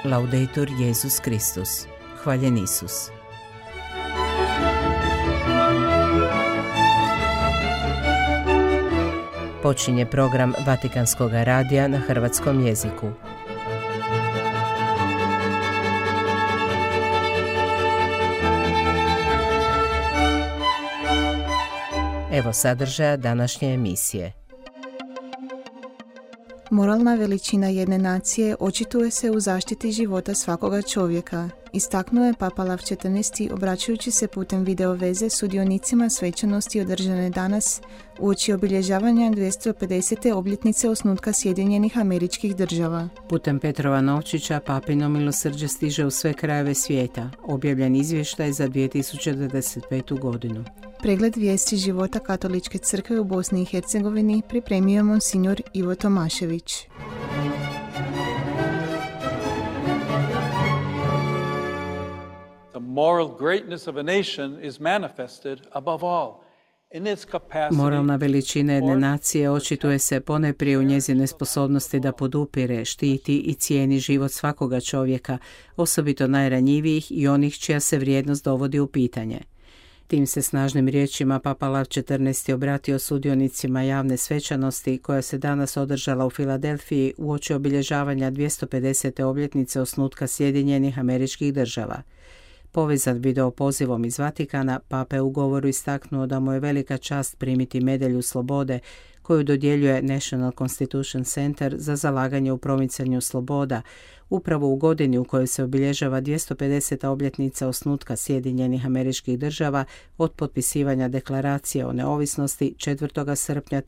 Laudetur Jesus Kristus. Hvaljen Isus. Počinje program Vatikanskog radija na hrvatskom jeziku. Evo sadržaja današnje emisije. Moralna veličina jedne nacije očituje se u zaštiti života svakoga čovjeka, istaknuo je Papa Lav XIV obraćajući se putem video veze sudionicima svečanosti održane danas uoči obilježavanja 250. obljetnice osnutka Sjedinjenih Američkih Država. Putem Petrova Novčića Papino milosrđe stiže u sve krajeve svijeta. Objavljen izvještaj za 2025. godinu. Pregled vijesti života Katoličke crkve u Bosni i Hercegovini pripremio je monsignor Ivo Tomašević. The moral greatness of a nation is manifested above all in its capacity. Moralna veličina jedne nacije očituje se ponajprije u njezinoj sposobnosti da podupire, štiti i cijeni život svakoga čovjeka, osobito najranjivijih i onih čija se vrijednost dovodi u pitanje. Tim se snažnim riječima Papa Lav XIV obratio sudionicima javne svečanosti koja se danas održala u Filadelfiji uoči obilježavanja 250. obljetnice osnutka Sjedinjenih Američkih Država. Povezan video pozivom iz Vatikana, Papa je u govoru istaknuo da mu je velika čast primiti medalju slobode koju dodjeljuje National Constitution Center za zalaganje u promicanju sloboda, upravo u godini u kojoj se obilježava 250. obljetnica osnutka Sjedinjenih Američkih Država od potpisivanja deklaracije o neovisnosti 4. srpnja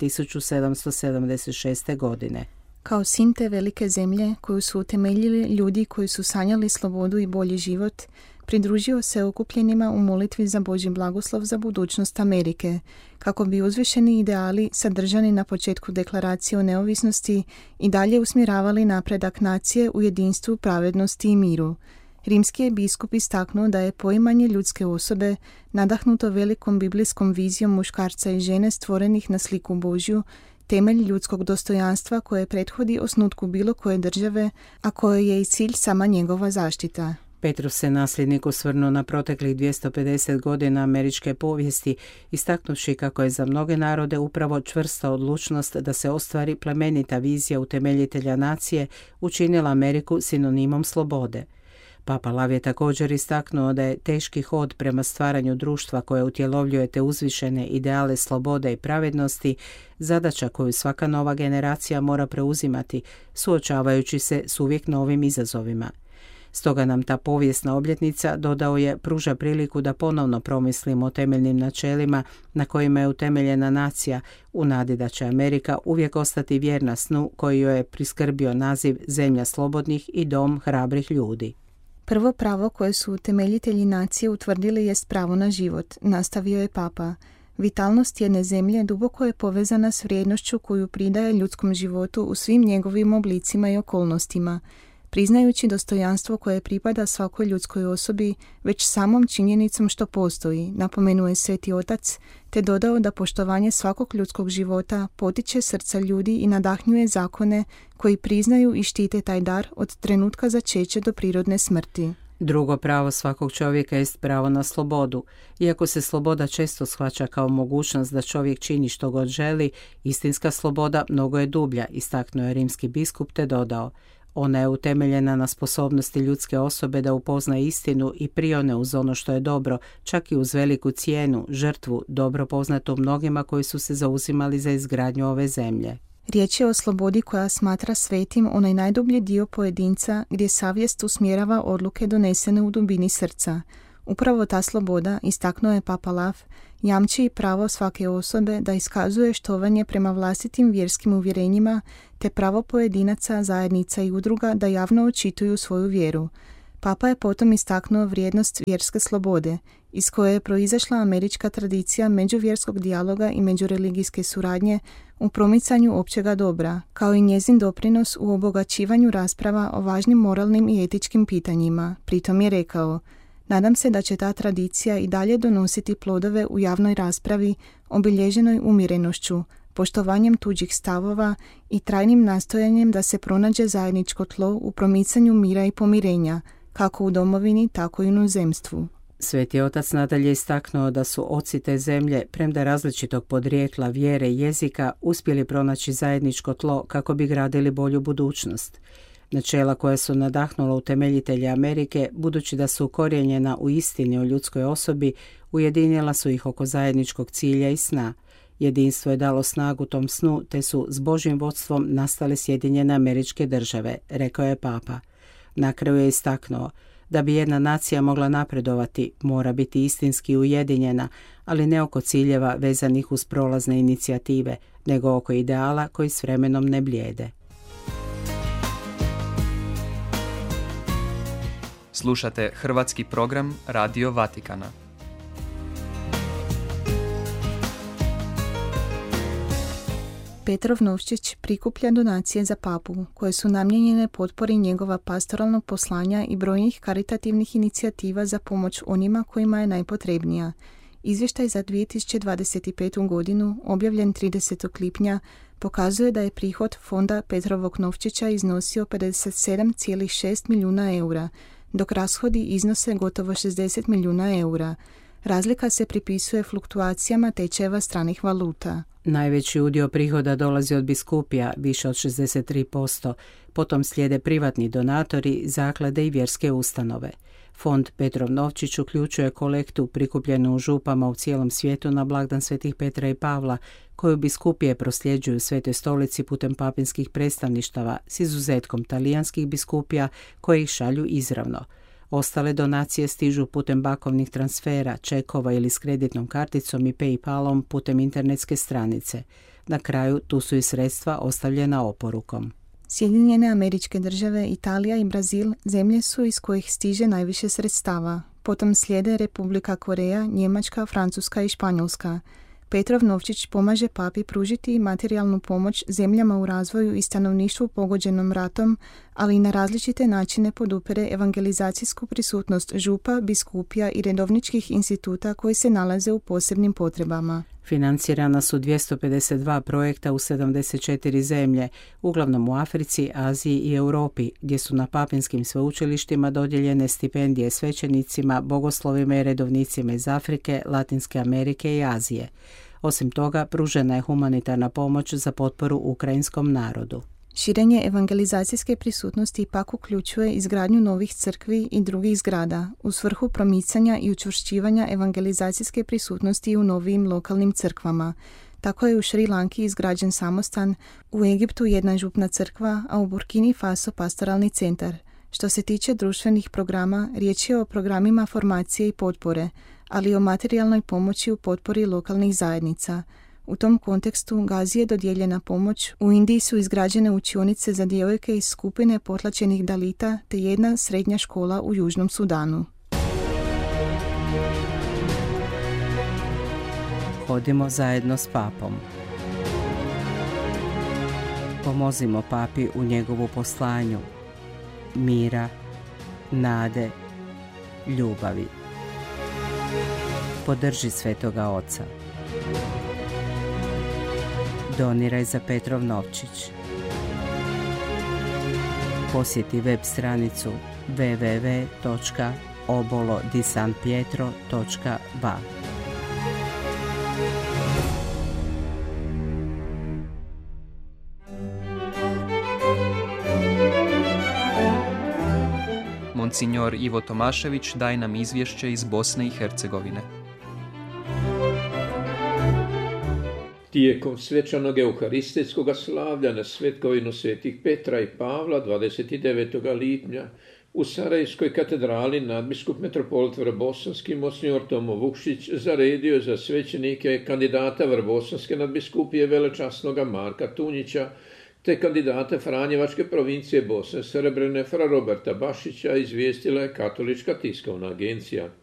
1776. godine. Kao sin te velike zemlje koju su utemeljili ljudi koji su sanjali slobodu i bolji život, pridružio se okupljenima u molitvi za Božji blagoslov za budućnost Amerike, kako bi uzvišeni ideali sadržani na početku deklaracije o neovisnosti i dalje usmjeravali napredak nacije u jedinstvu, pravednosti i miru. Rimski je biskup istaknuo da je poimanje ljudske osobe, nadahnuto velikom biblijskom vizijom muškarca i žene stvorenih na sliku Božju, temelj ljudskog dostojanstva koje prethodi osnutku bilo koje države, a koje je i cilj sama njegova zaštita. Petrov se nasljednik osvrnuo na proteklih 250 godina američke povijesti, istaknuvši kako je za mnoge narode upravo čvrsta odlučnost da se ostvari plemenita vizija utemeljitelja nacije učinila Ameriku sinonimom slobode. Papa Lav je također istaknuo da je teški hod prema stvaranju društva koje utjelovljuje te uzvišene ideale slobode i pravednosti zadaća koju svaka nova generacija mora preuzimati, suočavajući se s uvijek novim izazovima. Stoga nam ta povijesna obljetnica, dodao je, pruža priliku da ponovno promislimo o temeljnim načelima na kojima je utemeljena nacija, u nadi da će Amerika uvijek ostati vjerna snu koji joj je priskrbio naziv Zemlja slobodnih i dom hrabrih ljudi. Prvo pravo koje su utemeljitelji nacije utvrdili jest pravo na život, nastavio je Papa. Vitalnost jedne zemlje duboko je povezana s vrijednošću koju pridaje ljudskom životu u svim njegovim oblicima i okolnostima, priznajući dostojanstvo koje pripada svakoj ljudskoj osobi već samom činjenicom što postoji, napomenuo je Sveti Otac, te dodao da poštovanje svakog ljudskog života potiče srca ljudi i nadahnjuje zakone koji priznaju i štite taj dar od trenutka začeća do prirodne smrti. Drugo pravo svakog čovjeka jest pravo na slobodu. Iako se sloboda često shvaća kao mogućnost da čovjek čini što god želi, istinska sloboda mnogo je dublja, istaknuo je rimski biskup te dodao: ona je utemeljena na sposobnosti ljudske osobe da upozna istinu i prione uz ono što je dobro, čak i uz veliku cijenu, žrtvu, dobro poznatu mnogima koji su se zauzimali za izgradnju ove zemlje. Riječ je o slobodi koja smatra svetim onaj najdublji dio pojedinca gdje savjest usmjerava odluke donesene u dubini srca. Upravo ta sloboda, istaknuo je Papa Lav, jamči i pravo svake osobe da iskazuje štovanje prema vlastitim vjerskim uvjerenjima te pravo pojedinaca, zajednica i udruga da javno očituju svoju vjeru. Papa je potom istaknuo vrijednost vjerske slobode, iz koje je proizašla američka tradicija međuvjerskog dijaloga i međureligijske suradnje u promicanju općega dobra, kao i njezin doprinos u obogaćivanju rasprava o važnim moralnim i etičkim pitanjima. Pritom je rekao: nadam se da će ta tradicija i dalje donositi plodove u javnoj raspravi obilježenoj umjerenošću, poštovanjem tuđih stavova i trajnim nastojanjem da se pronađe zajedničko tlo u promicanju mira i pomirenja, kako u domovini, tako i u inozemstvu. Sveti otac nadalje istaknuo da su oci te zemlje, premda različitog podrijetla, vjere i jezika, uspjeli pronaći zajedničko tlo kako bi gradili bolju budućnost. Načela koja su nadahnula utemeljitelje Amerike, budući da su ukorijenjena u istini o ljudskoj osobi, ujedinjela su ih oko zajedničkog cilja i sna. Jedinstvo je dalo snagu tom snu, te su s Božjim vodstvom nastale Sjedinjene Američke Države, rekao je Papa. Na kraju je istaknuo: da bi jedna nacija mogla napredovati, mora biti istinski ujedinjena, ali ne oko ciljeva vezanih uz prolazne inicijative, nego oko ideala koji s vremenom ne blijede. Slušate hrvatski program Radio Vatikana. Petrov Novčić prikuplja donacije za papu, koje su namijenjene potpori njegova pastoralnog poslanja i brojnih karitativnih inicijativa za pomoć onima kojima je najpotrebnija. Izvještaj za 2025. godinu, objavljen 30. lipnja, pokazuje da je prihod fonda Petrovog Novčića iznosio 57,6 milijuna eura, dok rashodi iznose gotovo 60 milijuna eura. Razlika se pripisuje fluktuacijama tečajeva stranih valuta. Najveći udio prihoda dolazi od biskupija, više od 63%, potom slijede privatni donatori, zaklade i vjerske ustanove. Fond Petrov Novčić uključuje kolektu prikupljenu u župama u cijelom svijetu na blagdan Svetih Petra i Pavla, koju biskupije prosljeđuju Svetoj stolici putem papinskih predstavništava, s izuzetkom talijanskih biskupija koji ih šalju izravno. Ostale donacije stižu putem bankovnih transfera, čekova ili s kreditnom karticom i PayPalom putem internetske stranice. Na kraju tu su i sredstva ostavljena oporukom. Sjedinjene Američke Države, Italija i Brazil zemlje su iz kojih stiže najviše sredstava. Potom slijede Republika Koreja, Njemačka, Francuska i Španjolska. Petrov Novčić pomaže papi pružiti materijalnu pomoć zemljama u razvoju i stanovništvu pogođenom ratom, ali i na različite načine podupire evangelizacijsku prisutnost župa, biskupija i redovničkih instituta koji se nalaze u posebnim potrebama. Financirana su 252 projekta u 74 zemlje, uglavnom u Africi, Aziji i Europi, gdje su na papinskim sveučilištima dodijeljene stipendije svećenicima, bogoslovima i redovnicima iz Afrike, Latinske Amerike i Azije. Osim toga, pružena je humanitarna pomoć za potporu ukrajinskom narodu. Širenje evangelizacijske prisutnosti ipak uključuje izgradnju novih crkvi i drugih zgrada u svrhu promicanja i učvršćivanja evangelizacijske prisutnosti u novijim lokalnim crkvama. Tako je u Šri Lanki izgrađen samostan, u Egiptu jedna župna crkva, a u Burkini Faso pastoralni centar. Što se tiče društvenih programa, riječ je o programima formacije i potpore, ali i o materijalnoj pomoći u potpori lokalnih zajednica. U tom kontekstu Gazi je dodijeljena pomoć, u Indiji su izgrađene učionice za djevojke iz skupine potlačenih Dalita te jedna srednja škola u Južnom Sudanu. Hodimo zajedno s papom. Pomozimo papi u njegovu poslanju mira, nade, ljubavi. Podrži Svetoga Oca. Doniraj za Petrov Novčić. Posjeti web stranicu www.obolodisanpietro.ba. Monsignor Ivo Tomašević daje nam izvješće iz Bosne i Hercegovine. Tijekom svečanog euharistijskog slavlja na svetkovinu svetih Petra i Pavla 29. lipnja u Sarajevskoj katedrali nadbiskup metropolit Vrbosanski Monsignor Tomo Vukšić zaredio je za svećenike kandidata Vrbosanske nadbiskupije velečasnoga Marka Tunjića te kandidata Franjevačke provincije Bosne Srebrene fra Roberta Bašića, izvijestila je Katolička tiskovna agencija.